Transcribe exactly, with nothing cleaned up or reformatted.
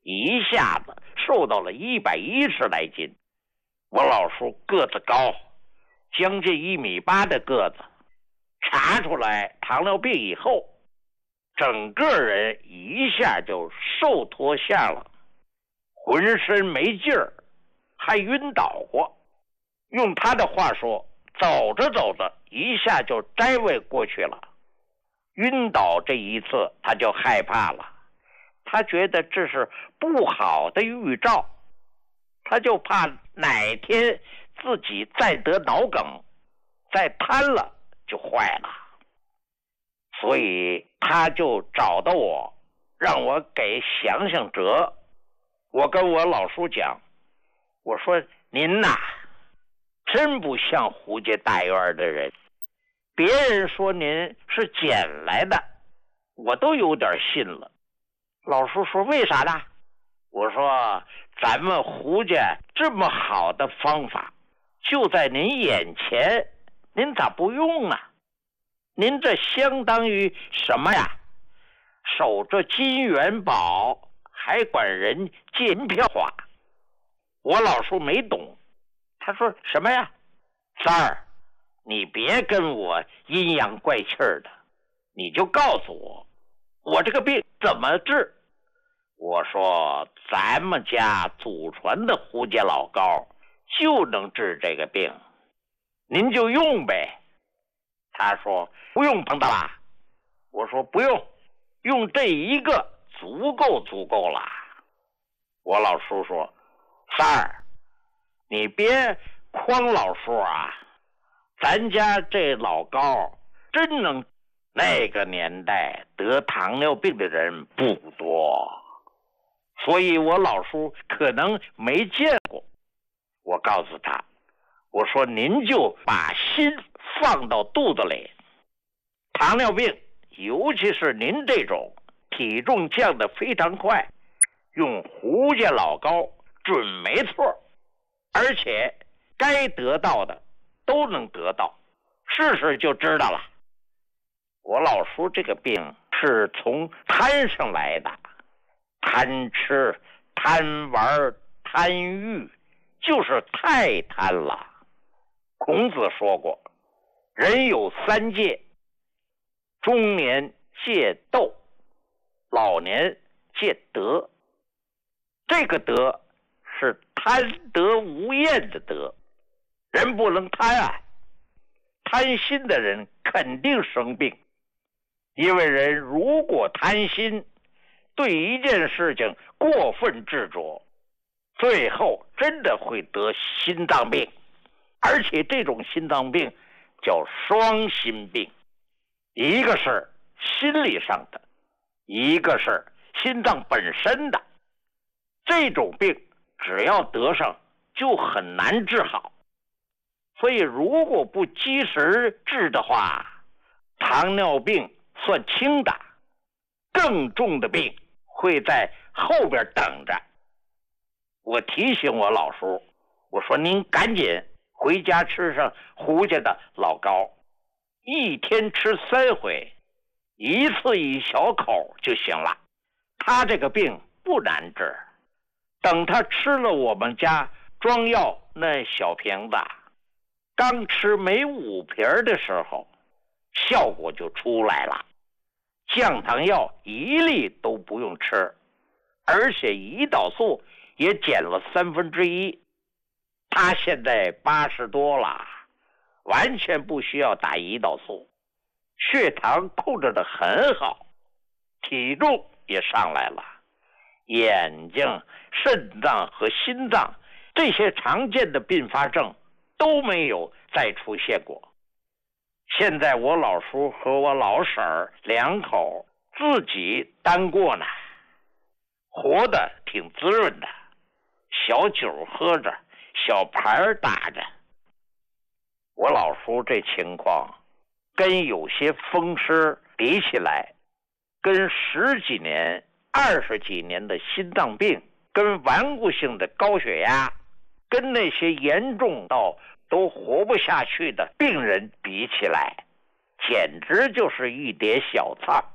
一下子瘦到了一百一十来斤。我老叔个子高，将近一米八的个子，查出来糖尿病以后，整个人一下就瘦脱相了，浑身没劲儿，还晕倒过。用他的话说，走着走着一下就摘位过去了。晕倒这一次他就害怕了，他觉得这是不好的预兆，他就怕哪天自己再得脑梗，再瘫了就坏了。所以他就找到我，让我给想想辙。我跟我老叔讲，我说您呐，真不像胡家大院的人，别人说您是捡来的，我都有点信了。老叔说为啥呢？我说咱们胡家这么好的方法就在您眼前，您咋不用啊？您这相当于什么呀？守着金元宝，还管人借银票花。我老叔没懂，他说什么呀？三儿，你别跟我阴阳怪气儿的，你就告诉我，我这个病怎么治？我说咱们家祖传的胡家老膏就能治这个病，您就用呗。他说不用彭大拉。我说不用，用这一个足够足够了。我老叔说三儿，你别诓老叔啊，咱家这老膏真能，那个年代得糖尿病的人不多，所以我老叔可能没见过。我告诉他，我说您就把心放到肚子里，糖尿病尤其是您这种体重降得非常快，用胡家老膏准没错，而且该得到的都能得到，试试就知道了。我老叔这个病是从贪上来的，贪吃、贪玩、贪欲，就是太贪了。孔子说过，人有三戒，中年戒斗，老年戒德。这个德是贪得无厌的德，人不能贪啊，贪心的人肯定生病。因为人如果贪心，对一件事情过分执着，最后真的会得心脏病，而且这种心脏病叫双心病，一个是心理上的，一个是心脏本身的。这种病只要得上就很难治好，所以如果不及时治的话，糖尿病算轻的，更重的病会在后边等着。我提醒我老叔，我说您赶紧回家吃上胡家的老膏，一天吃三回，一次一小口就行了。他这个病不难治，等他吃了我们家装药那小瓶子，刚吃没五瓶的时候，效果就出来了。降糖药一粒都不用吃，而且胰岛素也减了三分之一。他现在八十多了，完全不需要打胰岛素，血糖控制得很好，体重也上来了，眼睛、肾脏和心脏这些常见的并发症都没有再出现过。现在我老叔和我老婶儿两口自己单过呢，活得挺滋润的，小酒喝着，小牌打着。我老叔这情况跟有些风湿比起来，跟十几年、二十几年的心脏病，跟顽固性的高血压，跟那些严重到都活不下去的病人比起来，简直就是一碟小菜。